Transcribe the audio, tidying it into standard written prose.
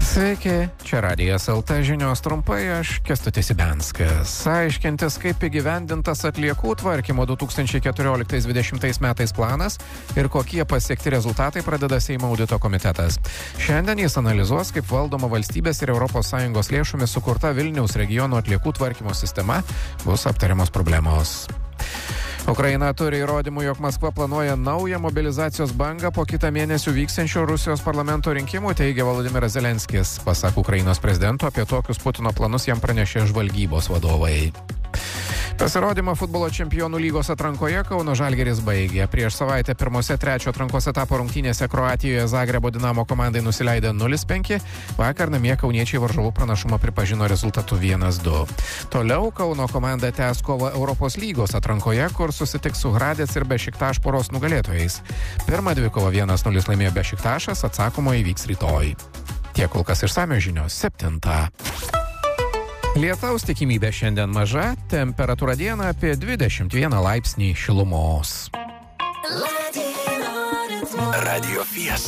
Sveiki, čia Radijas LT žinios trumpai, aš Kęstutis Ibenskas. Aiškintis, kaip įgyvendintas atliekų tvarkymo 2014-2020 metais planas ir kokie pasiekti rezultatai pradeda Seimo audito komitetas. Šiandien jis analizuos, kaip valdoma valstybės ir ES lėšomis sukurta Vilniaus regiono atliekų tvarkymo sistema, bus aptariamos problemos. Ukraina turi įrodymų, jog Maskva planuoja naują mobilizacijos bangą po kitą mėnesį vyksiančių Rusijos parlamento rinkimų, teigia Volodymyras Zelenskis. Pasak Ukrainos prezidento, apie tokius Putino planus jam pranešė žvalgybos vadovai. Pasirodymą futbolo čempionų lygos atrankoje Kauno Žalgiris baigė. Prieš savaitę pirmose trečio atrankos etapo rungtynėse Kroatijoje Zagrebo Dinamo komandai nusileidę 0-5. Vakar namie kauniečiai varžovų pranašumą pripažino rezultatu 1-2. Toliau Kauno komanda tęs kovą Europos lygos atrankoje, kur susitiks su Hradec ir Bešiktaš poros nugalėtojais. Pirmą dvikovą 1-0 laimėjo Bešiktašas, atsakomoji vyks rytoj. Tiek kol kas išsamios žinios 7. Lietaus tikimybė šiandien maža, temperatūra dieną apie 21 laipsnį šilumos. Radio Fiesta.